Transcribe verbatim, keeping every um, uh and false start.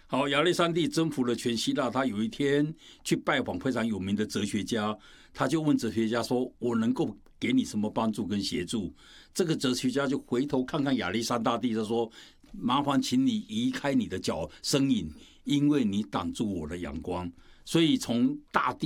好，亚历山帝征服了全希腊，他有一天去拜访非常有名的哲学家，他就问哲学家说：“我能够给你什么帮助跟协助？”这个哲学家就回头看看亚历山大帝，他说：“麻烦请你移开你的脚身影，因为你挡住我的阳光。”所以从大地